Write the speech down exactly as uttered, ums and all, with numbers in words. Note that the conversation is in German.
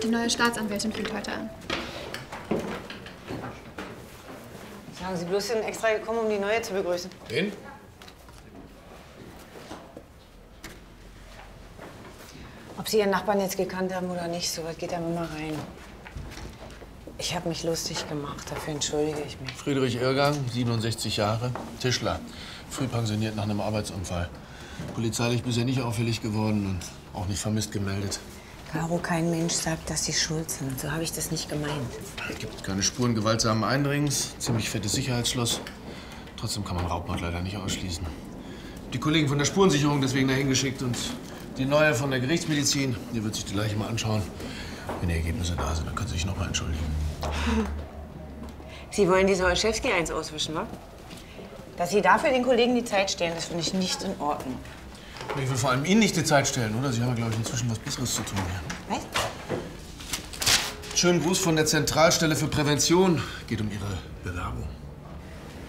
Die neue Staatsanwältin fängt heute an. Sagen Sie bloß, Sie sind extra gekommen, um die Neue zu begrüßen. Wen? Ob Sie Ihren Nachbarn jetzt gekannt haben oder nicht, so weit geht er immer rein. Ich habe mich lustig gemacht, dafür entschuldige ich mich. Friedrich Irrgang, siebenundsechzig Jahre, Tischler, früh pensioniert nach einem Arbeitsunfall. Polizeilich bisher nicht auffällig geworden und auch nicht vermisst gemeldet. Caro, kein Mensch sagt, dass Sie schuld sind. So habe ich das nicht gemeint. Es gibt keine Spuren gewaltsamen Eindringens, ziemlich fettes Sicherheitsschloss. Trotzdem kann man Raubmord leider nicht ausschließen. Die Kollegen von der Spurensicherung deswegen dahin geschickt und die Neue von der Gerichtsmedizin, die wird sich die Leiche mal anschauen. Wenn die Ergebnisse da sind, dann können Sie sich noch mal entschuldigen. Sie wollen dieser Olszewski eins auswischen, wa? Dass Sie dafür den Kollegen die Zeit stehlen, das finde ich nicht in Ordnung. Ich will vor allem Ihnen nicht die Zeit stellen, oder? Sie haben ja, glaube ich, inzwischen was Besseres zu tun hier. Was? Schönen Gruß von der Zentralstelle für Prävention. Geht um Ihre Bewerbung.